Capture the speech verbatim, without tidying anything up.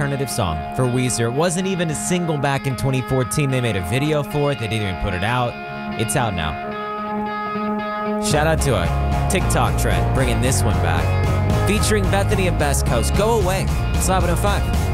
alternative song for Weezer. It wasn't even a single back in twenty fourteen. They made a video for it. They didn't even put it out. It's out now. Shout out to a TikTok trend bringing this one back. Featuring Bethany and Best Coast. Go Away. It's eleven oh five.